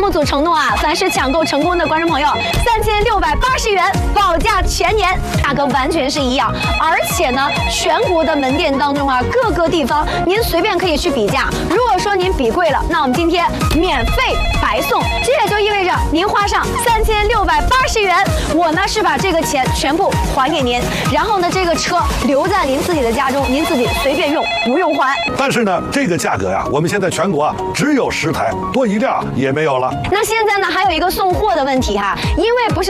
目组承诺啊，凡是抢购成功的观众朋友，3680元保价全年，价格完全是一样。而且呢，全国的门店当中啊，各个地方您随便可以去比价。如果说您比贵了，那我们今天免费白送，这也就意味着您花上3680元，我呢是把这个钱全部还给您，然后呢这个车留在您自己的家中，您自己随便用，不用还。 但是呢，这个价格呀，我们现在全国啊只有10台，多一辆也没有了。 那现在呢还有一个送货的问题哈，因为不是